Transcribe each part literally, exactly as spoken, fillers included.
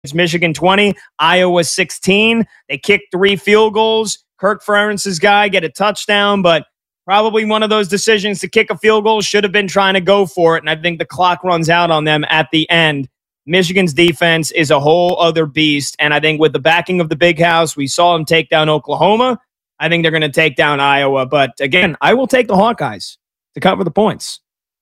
It's Michigan twenty, Iowa sixteen. They kicked three field goals. Kirk Ferentz's guy get a touchdown, but probably one of those decisions to kick a field goal should have been trying to go for it, and I think the clock runs out on them at the end. Michigan's defense is a whole other beast, and I think with the backing of the Big House, we saw them take down Oklahoma. I think they're going to take down Iowa, but again, I will take the Hawkeyes to cover the points.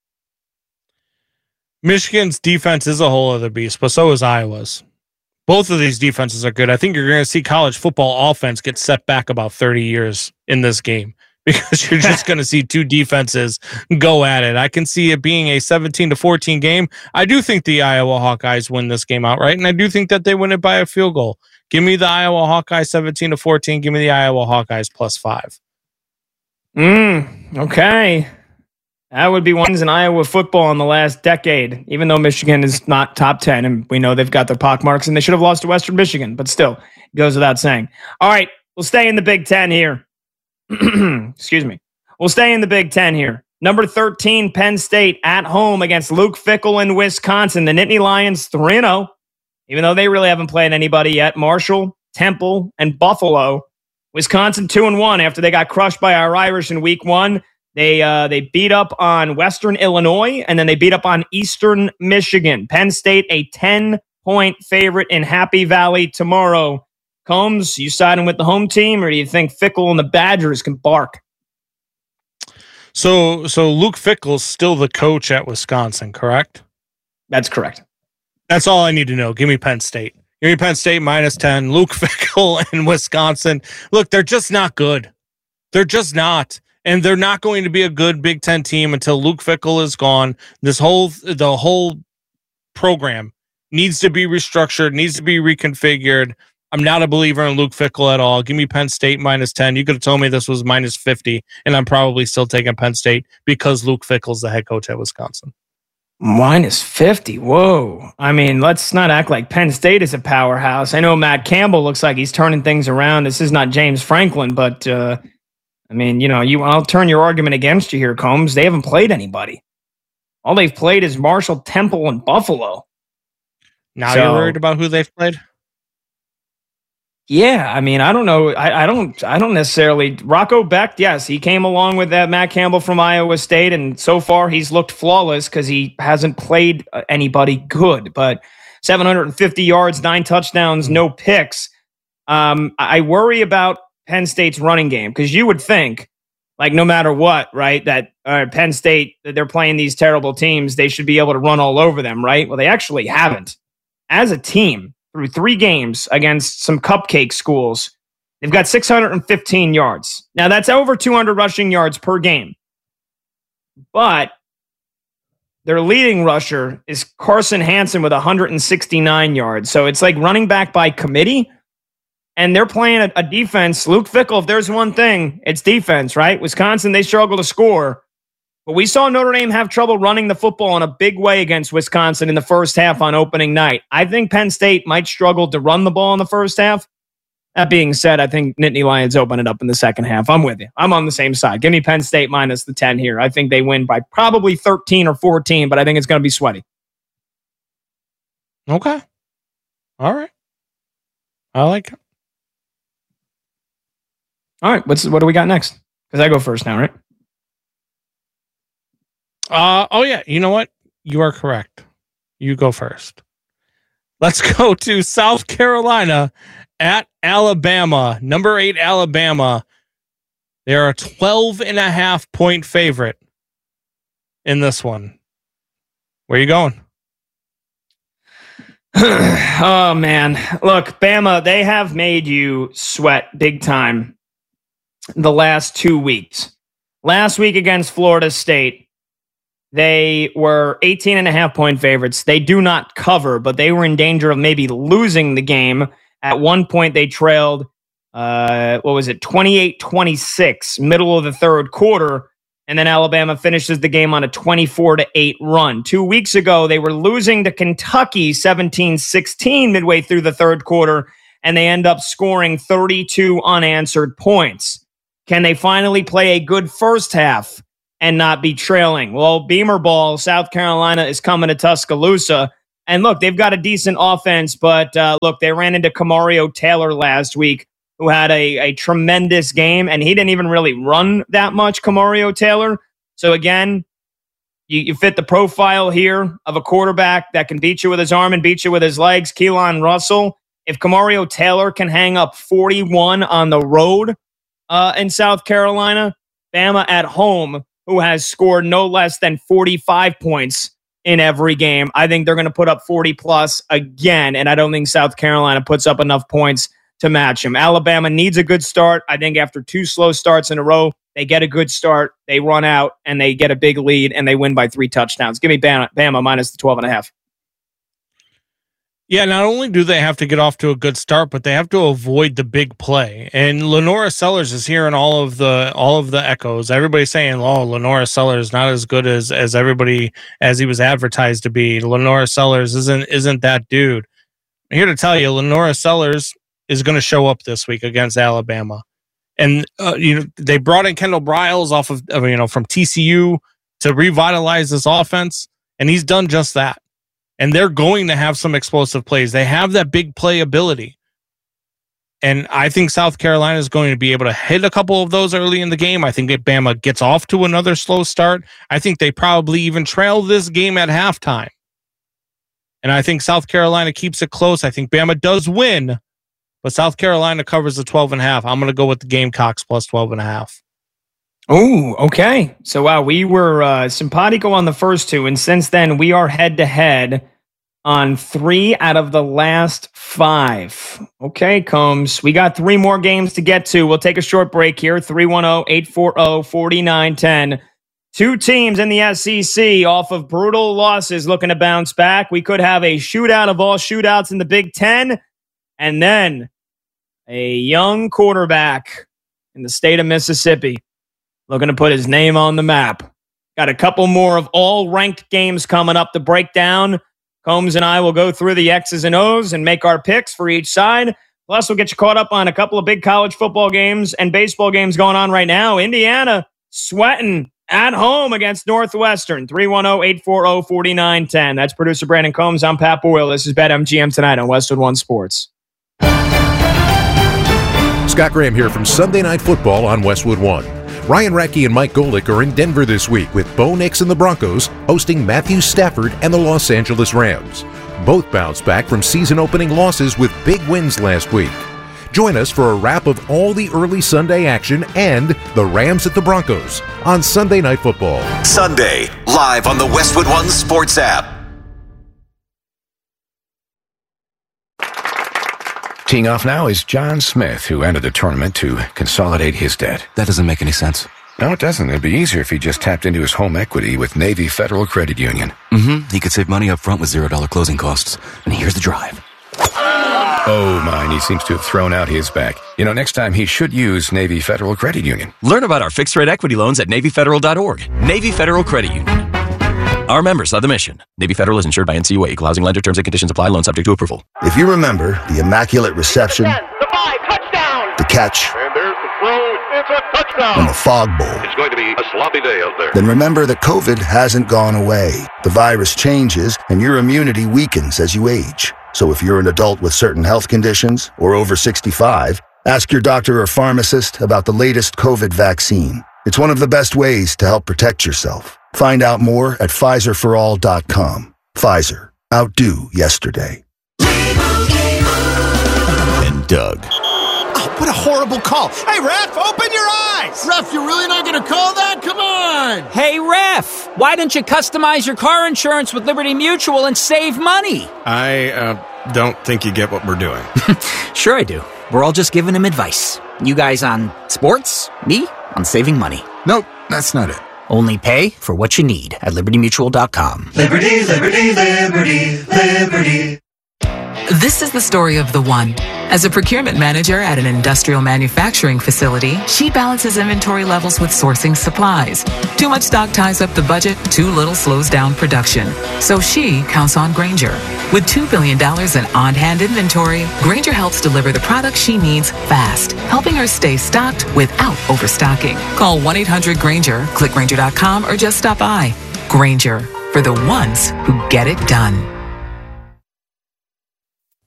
Michigan's defense is a whole other beast, but so is Iowa's. Both of these defenses are good. I think you're going to see college football offense get set back about thirty years in this game because you're just going to see two defenses go at it. I can see it being a seventeen to fourteen game. I do think the Iowa Hawkeyes win this game outright, and I do think that they win it by a field goal. Give me the Iowa Hawkeyes seventeen to fourteen. Give me the Iowa Hawkeyes plus five. Mm, okay. That would be ones in Iowa football in the last decade, even though Michigan is not top ten, and we know they've got their pockmarks, and they should have lost to Western Michigan, but still, it goes without saying. All right, we'll stay in the Big Ten here. Excuse me. We'll stay in the Big Ten here. Number thirteen, Penn State at home against Luke Fickell in Wisconsin. The Nittany Lions three and oh, even though they really haven't played anybody yet. Marshall, Temple, and Buffalo. Wisconsin two and one after they got crushed by our Irish in week one. They uh, they beat up on Western Illinois, and then they beat up on Eastern Michigan. Penn State, a ten-point favorite in Happy Valley tomorrow. Combs, you siding with the home team, or do you think Fickell and the Badgers can bark? So, so Luke Fickell's still the coach at Wisconsin, correct? That's correct. That's all I need to know. Give me Penn State. Give me Penn State minus ten. Luke Fickell in Wisconsin. Look, they're just not good. They're just not. And they're not going to be a good Big Ten team until Luke Fickell is gone. This whole the whole program needs to be restructured, needs to be reconfigured. I'm not a believer in Luke Fickell at all. Give me Penn State minus ten. You could have told me this was minus fifty, and I'm probably still taking Penn State because Luke Fickell's the head coach at Wisconsin. Minus fifty. Whoa. I mean, let's not act like Penn State is a powerhouse. I know Matt Campbell looks like he's turning things around. This is not James Franklin, but uh, I mean, you know, you I'll turn your argument against you here, Combs. They haven't played anybody. All they've played is Marshall, Temple, and Buffalo. Now so, you're worried about who they've played? Yeah, I mean, I don't know. I, I don't. I don't necessarily. Rocco Becht, yes, he came along with that Matt Campbell from Iowa State, and so far he's looked flawless because he hasn't played anybody good. But seven hundred fifty yards, nine touchdowns, no picks. Um, I worry about Penn State's running game because you would think, like, no matter what, right, that uh, Penn State, that they're playing these terrible teams, they should be able to run all over them, right? Well, they actually haven't. As a team, through three games against some cupcake schools, they've got six hundred fifteen yards. Now, that's over two hundred rushing yards per game. But their leading rusher is Carson Hansen with one hundred sixty-nine yards. So it's like running back by committee. And they're playing a, a defense. Luke Fickell, if there's one thing, it's defense, right? Wisconsin, they struggle to score. But we saw Notre Dame have trouble running the football in a big way against Wisconsin in the first half on opening night. I think Penn State might struggle to run the ball in the first half. That being said, I think Nittany Lions open it up in the second half. I'm with you. I'm on the same side. Give me Penn State minus the ten here. I think they win by probably thirteen or fourteen, but I think it's going to be sweaty. Okay. All right. I like it. All right. What's what do we got next? Because I go first now, right? Uh, oh, yeah. You know what? You are correct. You go first. Let's go to South Carolina at Alabama. Number eight, Alabama. They're a twelve and a half point favorite in this one. Where are you going? Oh, man. Look, Bama, they have made you sweat big time the last two weeks. Last week against Florida State, they were eighteen and a half point favorites. They do not cover, but they were in danger of maybe losing the game. At one point, they trailed, uh, what was it, twenty-eight twenty-six, middle of the third quarter, and then Alabama finishes the game on a twenty-four to eight run. Two weeks ago, they were losing to Kentucky seventeen sixteen midway through the third quarter, and they end up scoring thirty-two unanswered points. Can they finally play a good first half and not be trailing? Well, Beamer Ball, South Carolina is coming to Tuscaloosa, And look, they've got a decent offense, but uh, look, they ran into Kamario Taylor last week, who had a, a tremendous game, and he didn't even really run that much, Kamario Taylor. So again, you, you fit the profile here of a quarterback that can beat you with his arm and beat you with his legs, Keelan Russell. If Kamario Taylor can hang up forty-one on the road uh, in South Carolina, Bama at home, who has scored no less than forty-five points in every game, I think they're going to put up forty plus again, and I don't think South Carolina puts up enough points to match them. Alabama needs a good start. I think after two slow starts in a row, they get a good start, they run out, and they get a big lead, and they win by three touchdowns. Give me Bama, Bama minus the twelve and a half. Yeah, not only do they have to get off to a good start, but they have to avoid the big play. And Lenora Sellers is hearing all of the all of the echoes. Everybody's saying, "Oh, Lenora Sellers is not as good as as everybody as he was advertised to be. Lenora Sellers isn't isn't that dude." I'm here to tell you, Lenora Sellers is going to show up this week against Alabama. And uh, you know, they brought in Kendall Briles off of you know from T C U to revitalize this offense, and he's done just that. And they're going to have some explosive plays. They have that big play ability. And I think South Carolina is going to be able to hit a couple of those early in the game. I think that Bama gets off to another slow start. I think they probably even trail this game at halftime. And I think South Carolina keeps it close. I think Bama does win, but South Carolina covers the twelve and a half. I'm going to go with the Gamecocks plus twelve and a half. Oh, okay. So, wow, we were uh, simpatico on the first two, and since then, we are head-to-head on three out of the last five. Okay, Combs, we got three more games to get to. We'll take a short break here, three one zero, eight four zero, four nine one zero. Two teams in the S E C off of brutal losses looking to bounce back. We could have a shootout of all shootouts in the Big Ten, and then a young quarterback in the state of Mississippi looking to put his name on the map. Got a couple more of all ranked games coming up to break down. Combs and I will go through the X's and O's and make our picks for each side. Plus, we'll get you caught up on a couple of big college football games and baseball games going on right now. Indiana sweating at home against Northwestern. three one zero, eight four zero, four nine one zero. That's producer Brandon Combs. I'm Pat Boyle. This is BetMGM tonight on Westwood One Sports. Scott Graham here from Sunday Night Football on Westwood One. Ryan Radke and Mike Golick are in Denver this week with Bo Nix and the Broncos hosting Matthew Stafford and the Los Angeles Rams. Both bounced back from season-opening losses with big wins last week. Join us for a wrap of all the early Sunday action and the Rams at the Broncos on Sunday Night Football. Sunday, live on the Westwood One Sports app. Teeing off now is John Smith, who entered the tournament to consolidate his debt. That doesn't make any sense. No, it doesn't. It'd be easier if he just tapped into his home equity with Navy Federal Credit Union. Mm-hmm. He could save money up front with zero dollar closing costs. And here's the drive. Oh, mine. He seems to have thrown out his back. You know, next time he should use Navy Federal Credit Union. Learn about our fixed-rate equity loans at Navy Federal dot org. Navy Federal Credit Union. Our members of the mission. Navy Federal is insured by N C U A. Equal housing lender. Terms and conditions apply. Loan subject to approval. If you remember the immaculate reception, the five, touchdown, the catch, and there's the throw. It's a touchdown. And the fog bowl. It's going to be a sloppy day out there. Then remember that COVID hasn't gone away. The virus changes, and your immunity weakens as you age. So if you're an adult with certain health conditions or over sixty-five, ask your doctor or pharmacist about the latest COVID vaccine. It's one of the best ways to help protect yourself. Find out more at Pfizer for all dot com. Pfizer. Outdo yesterday. And Doug. Oh, what a horrible call. Hey, ref, open your eyes. Ref, you're really not going to call that? Come on. Hey, ref, why don't you customize your car insurance with Liberty Mutual and save money? I uh, don't think you get what we're doing. Sure I do. We're all just giving him advice. You guys on sports, me on saving money. Nope, that's not it. Only pay for what you need at Liberty Mutual dot com. Liberty, Liberty, Liberty, Liberty. This is the story of the one. As a procurement manager at an industrial manufacturing facility, she balances inventory levels with sourcing supplies. Too much stock ties up the budget, too little slows down production. So she counts on Grainger. With two billion dollars in on-hand inventory, Grainger helps deliver the products she needs fast, helping her stay stocked without overstocking. Call one eight hundred Grainger, click Grainger dot com, or just stop by. Grainger, for the ones who get it done.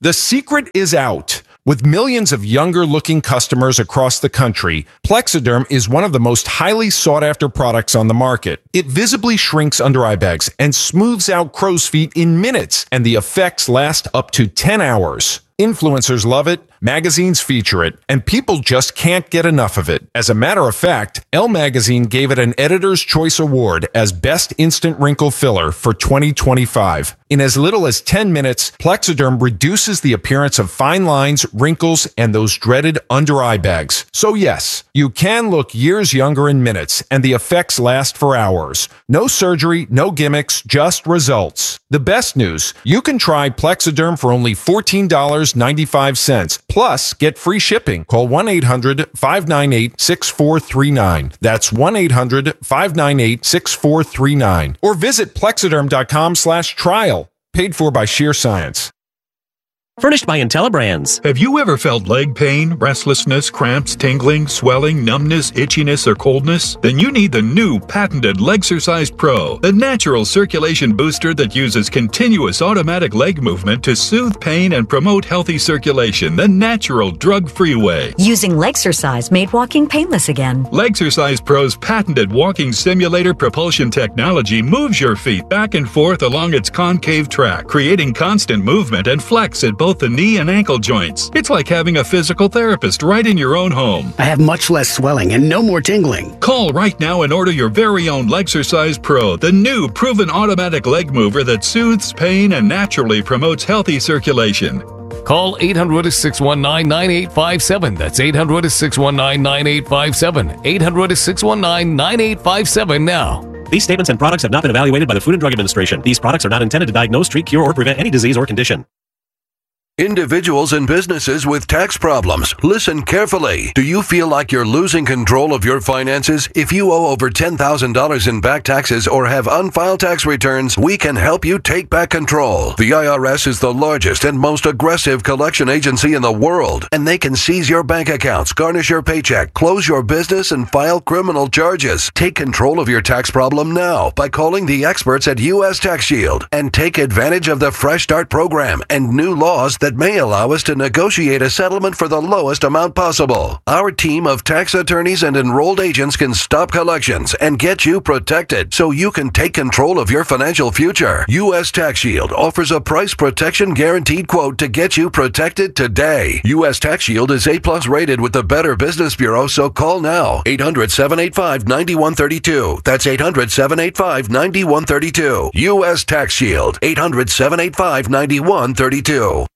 The secret is out. With millions of younger-looking customers across the country, Plexiderm is one of the most highly sought-after products on the market. It visibly shrinks under-eye bags and smooths out crow's feet in minutes, and the effects last up to ten hours. Influencers love it, magazines feature it, and people just can't get enough of it. As a matter of fact, Elle Magazine gave it an Editor's Choice Award as Best Instant Wrinkle Filler for twenty twenty-five. In as little as ten minutes, Plexiderm reduces the appearance of fine lines, wrinkles, and those dreaded under-eye bags. So yes, you can look years younger in minutes, and the effects last for hours. No surgery, no gimmicks, just results. The best news, you can try Plexiderm for only fourteen dollars and ninety-five cents. Plus, get free shipping. Call one eight hundred, five nine eight, six four three nine. That's one eight hundred, five nine eight, six four three nine. Or visit plexiderm.com slash trial. Paid for by Sheer Science. Furnished by IntelliBrands. Have you ever felt leg pain, restlessness, cramps, tingling, swelling, numbness, itchiness, or coldness? Then you need the new patented Legsercise Pro, the natural circulation booster that uses continuous automatic leg movement to soothe pain and promote healthy circulation the natural, drug-free way. Using Legsercise made walking painless again. Legsercise Pro's patented walking simulator propulsion technology moves your feet back and forth along its concave track, creating constant movement and flex at both the knee and ankle joints. It's like having a physical therapist right in your own home. I have much less swelling and no more tingling. Call right now and order your very own Legsercise Pro, the new proven automatic leg mover that soothes pain and naturally promotes healthy circulation. Call eight hundred, six one nine, nine eight five seven. That's eight hundred, six one nine, nine eight five seven. eight hundred, six one nine, nine eight five seven now. These statements and products have not been evaluated by the Food and Drug Administration. These products are not intended to diagnose, treat, cure, or prevent any disease or condition. Individuals and businesses with tax problems, listen carefully. Do you feel like you're losing control of your finances? If you owe over ten thousand dollars in back taxes or have unfiled tax returns, we can help you take back control. The I R S is the largest and most aggressive collection agency in the world, and they can seize your bank accounts, garnish your paycheck, close your business, and file criminal charges. Take control of your tax problem now by calling the experts at U S Tax Shield and take advantage of the Fresh Start program and new laws that may allow us to negotiate a settlement for the lowest amount possible. Our team of tax attorneys and enrolled agents can stop collections and get you protected so you can take control of your financial future. U S Tax Shield offers a price protection guaranteed quote to get you protected today. U S Tax Shield is A plus rated with the Better Business Bureau, so call now. eight hundred, seven eight five, nine one three two. That's eight hundred, seven eight five, nine one three two. U S Tax Shield. eight hundred, seven eight five, nine one three two.